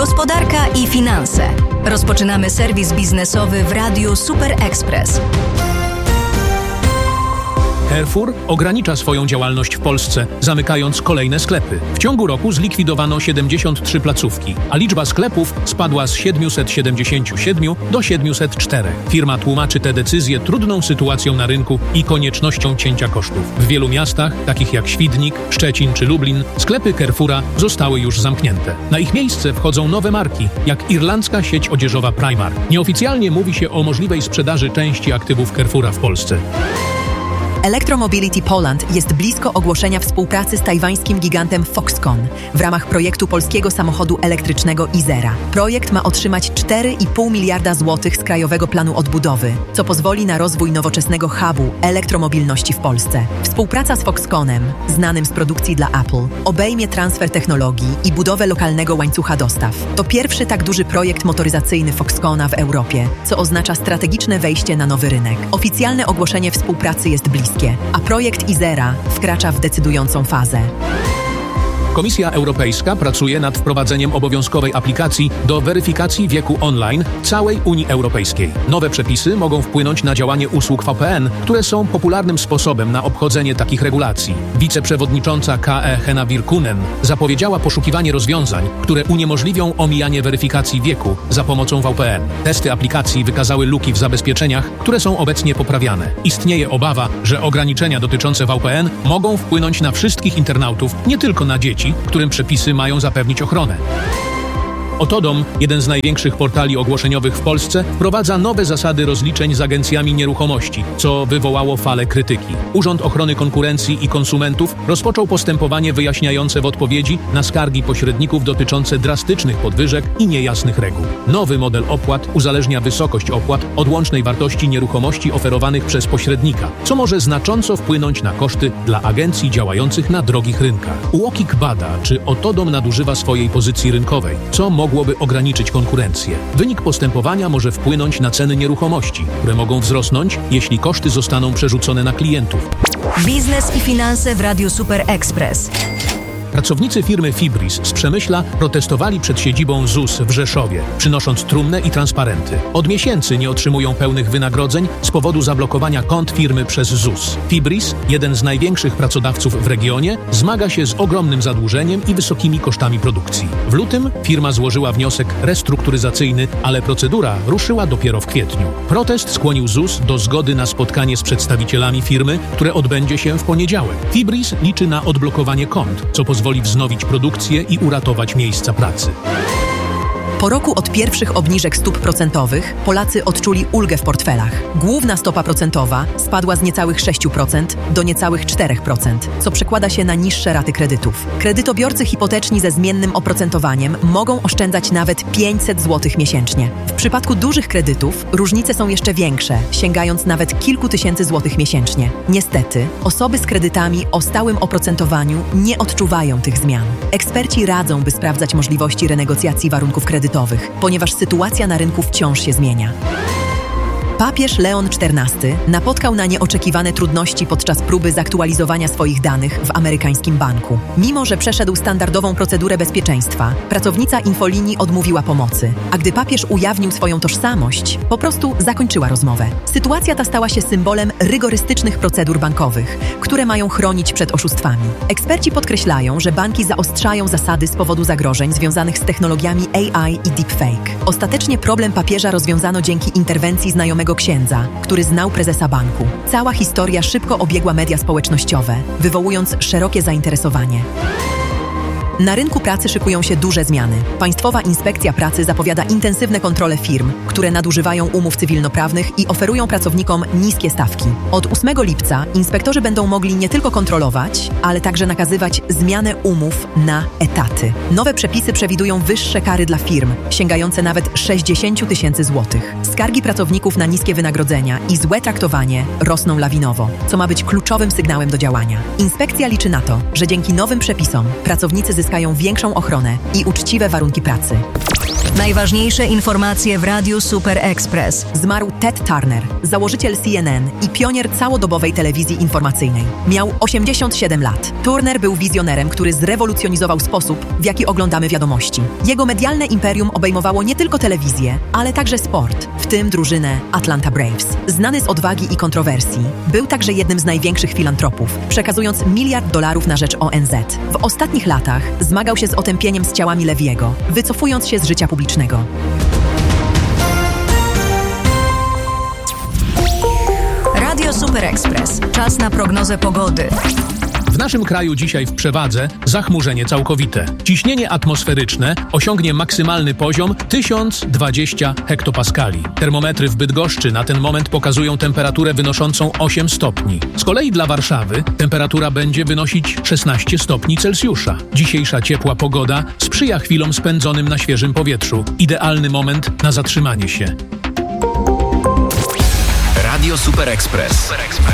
Gospodarka i finanse. Rozpoczynamy serwis biznesowy w Radiu Super Express. Carrefour ogranicza swoją działalność w Polsce, zamykając kolejne sklepy. W ciągu roku zlikwidowano 73 placówki, a liczba sklepów spadła z 777 do 704. Firma tłumaczy tę decyzję trudną sytuacją na rynku i koniecznością cięcia kosztów. W wielu miastach, takich jak Świdnik, Szczecin czy Lublin, sklepy Carrefoura zostały już zamknięte. Na ich miejsce wchodzą nowe marki, jak irlandzka sieć odzieżowa Primark. Nieoficjalnie mówi się o możliwej sprzedaży części aktywów Carrefoura w Polsce. Electromobility Poland jest blisko ogłoszenia współpracy z tajwańskim gigantem Foxconn w ramach projektu polskiego samochodu elektrycznego Izera. Projekt ma otrzymać 4,5 miliarda złotych z Krajowego Planu Odbudowy, co pozwoli na rozwój nowoczesnego hubu elektromobilności w Polsce. Współpraca z Foxconnem, znanym z produkcji dla Apple, obejmie transfer technologii i budowę lokalnego łańcucha dostaw. To pierwszy tak duży projekt motoryzacyjny Foxconna w Europie, co oznacza strategiczne wejście na nowy rynek. Oficjalne ogłoszenie współpracy jest bliskie, a projekt Izera wkracza w decydującą fazę. Komisja Europejska pracuje nad wprowadzeniem obowiązkowej aplikacji do weryfikacji wieku online w całej Unii Europejskiej. Nowe przepisy mogą wpłynąć na działanie usług VPN, które są popularnym sposobem na obchodzenie takich regulacji. Wiceprzewodnicząca KE Henna Virkkunen zapowiedziała poszukiwanie rozwiązań, które uniemożliwią omijanie weryfikacji wieku za pomocą VPN. Testy aplikacji wykazały luki w zabezpieczeniach, które są obecnie poprawiane. Istnieje obawa, że ograniczenia dotyczące VPN mogą wpłynąć na wszystkich internautów, nie tylko na dzieci, którym przepisy mają zapewnić ochronę. Otodom, jeden z największych portali ogłoszeniowych w Polsce, wprowadza nowe zasady rozliczeń z agencjami nieruchomości, co wywołało falę krytyki. Urząd Ochrony Konkurencji i Konsumentów rozpoczął postępowanie wyjaśniające w odpowiedzi na skargi pośredników dotyczące drastycznych podwyżek i niejasnych reguł. Nowy model opłat uzależnia wysokość opłat od łącznej wartości nieruchomości oferowanych przez pośrednika, co może znacząco wpłynąć na koszty dla agencji działających na drogich rynkach. UOKiK bada, czy Otodom nadużywa swojej pozycji rynkowej, co mogłoby ograniczyć konkurencję. Wynik postępowania może wpłynąć na ceny nieruchomości, które mogą wzrosnąć, jeśli koszty zostaną przerzucone na klientów. Biznes i finanse w Radiu Super Express. Pracownicy firmy Fibris z Przemyśla protestowali przed siedzibą ZUS w Rzeszowie, przynosząc trumnę i transparenty. Od miesięcy nie otrzymują pełnych wynagrodzeń z powodu zablokowania kont firmy przez ZUS. Fibris, jeden z największych pracodawców w regionie, zmaga się z ogromnym zadłużeniem i wysokimi kosztami produkcji. W lutym firma złożyła wniosek restrukturyzacyjny, ale procedura ruszyła dopiero w kwietniu. Protest skłonił ZUS do zgody na spotkanie z przedstawicielami firmy, które odbędzie się w poniedziałek. Fibris liczy na odblokowanie kont, co pozwoli wznowić produkcję i uratować miejsca pracy. Po roku od pierwszych obniżek stóp procentowych Polacy odczuli ulgę w portfelach. Główna stopa procentowa spadła z niecałych 6% do niecałych 4%, co przekłada się na niższe raty kredytów. Kredytobiorcy hipoteczni ze zmiennym oprocentowaniem mogą oszczędzać nawet 500 zł miesięcznie. W przypadku dużych kredytów różnice są jeszcze większe, sięgając nawet kilku tysięcy złotych miesięcznie. Niestety, osoby z kredytami o stałym oprocentowaniu nie odczuwają tych zmian. Eksperci radzą, by sprawdzać możliwości renegocjacji warunków kredytowych, ponieważ sytuacja na rynku wciąż się zmienia. Papież Leon XIV napotkał na nieoczekiwane trudności podczas próby zaktualizowania swoich danych w amerykańskim banku. Mimo że przeszedł standardową procedurę bezpieczeństwa, pracownica infolinii odmówiła pomocy, a gdy papież ujawnił swoją tożsamość, po prostu zakończyła rozmowę. Sytuacja ta stała się symbolem rygorystycznych procedur bankowych, które mają chronić przed oszustwami. Eksperci podkreślają, że banki zaostrzają zasady z powodu zagrożeń związanych z technologiami AI i deepfake. Ostatecznie problem papieża rozwiązano dzięki interwencji znajomego księdza, który znał prezesa banku. Cała historia szybko obiegła media społecznościowe, wywołując szerokie zainteresowanie. Na rynku pracy szykują się duże zmiany. Państwowa Inspekcja Pracy zapowiada intensywne kontrole firm, które nadużywają umów cywilnoprawnych i oferują pracownikom niskie stawki. Od 8 lipca inspektorzy będą mogli nie tylko kontrolować, ale także nakazywać zmianę umów na etaty. Nowe przepisy przewidują wyższe kary dla firm, sięgające nawet 60 tysięcy złotych. Skargi pracowników na niskie wynagrodzenia i złe traktowanie rosną lawinowo, co ma być kluczowym sygnałem do działania. Inspekcja liczy na to, że dzięki nowym przepisom pracownicy uzyskają większą ochronę i uczciwe warunki pracy. Najważniejsze informacje w Radiu Super Express. Zmarł Ted Turner, założyciel CNN i pionier całodobowej telewizji informacyjnej. Miał 87 lat. Turner był wizjonerem, który zrewolucjonizował sposób, w jaki oglądamy wiadomości. Jego medialne imperium obejmowało nie tylko telewizję, ale także sport, w tym drużynę Atlanta Braves. Znany z odwagi i kontrowersji, był także jednym z największych filantropów, przekazując $1 miliard na rzecz ONZ. W ostatnich latach zmagał się z otępieniem z ciałami Leviego, wycofując się z życia publicznego. Radio Super Express. Czas na prognozę pogody. W naszym kraju dzisiaj w przewadze zachmurzenie całkowite. Ciśnienie atmosferyczne osiągnie maksymalny poziom 1020 hektopaskali. Termometry w Bydgoszczy na ten moment pokazują temperaturę wynoszącą 8 stopni. Z kolei dla Warszawy temperatura będzie wynosić 16 stopni Celsjusza. Dzisiejsza ciepła pogoda sprzyja chwilom spędzonym na świeżym powietrzu. Idealny moment na zatrzymanie się. Radio Super Express.